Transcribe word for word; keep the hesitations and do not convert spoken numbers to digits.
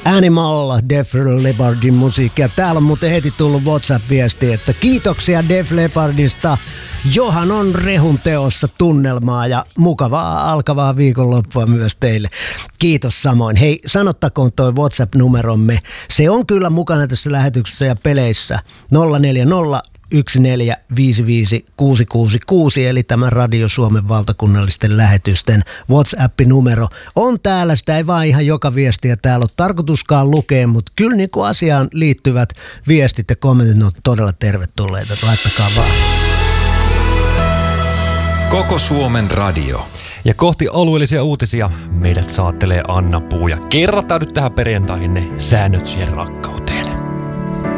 Animal, Def Leppardin musiikkia. Täällä on muuten heti tullut WhatsApp-viesti, että kiitoksia Def Leppardista. Johan on rehun teossa tunnelmaa ja mukavaa alkavaa viikonloppua myös teille. Kiitos samoin. Hei, sanottakoon toi WhatsApp-numeromme. Se on kyllä mukana tässä lähetyksessä ja peleissä nolla neljä nolla yksi neljä viisi viisi kuusi kuusi kuusi, eli tämä Radio Suomen valtakunnallisten lähetysten WhatsApp-numero on täällä. Sitä ei vaan ihan joka viestiä täällä ole tarkoituskaan lukea, mutta kyllä niin kuin asiaan liittyvät viestit ja kommentit on todella tervetulleita. Laittakaa vaan. Koko Suomen radio. Ja kohti alueellisia uutisia meidät saattelee Anna Puu. Ja kerrataan nyt tähän perjantaihin ne säännöt siihen rakkaus.